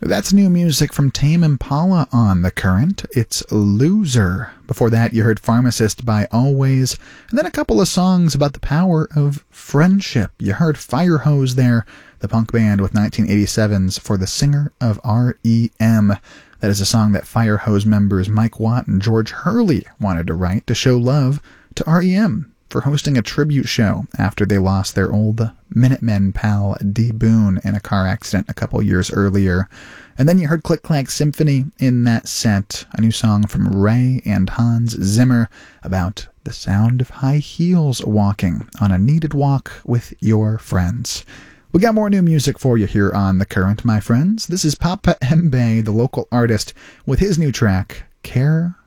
That's new music from Tame Impala on The Current. It's Loser. Before that, you heard Pharmacist by Always, and then a couple of songs about the power of friendship. You heard Firehose there, the punk band with 1987's For the Singer of R.E.M. That is a song that Firehose members Mike Watt and George Hurley wanted to write to show love to R.E.M. for hosting a tribute show after they lost their old Minutemen pal D. Boone in a car accident a couple years earlier. And then you heard Click Clack Symphony in that set, a new song from Ray and Hans Zimmer about the sound of high heels walking on a needed walk with your friends. We got more new music for you here on The Current, my friends. This is Papa Mbe, the local artist, with his new track, Care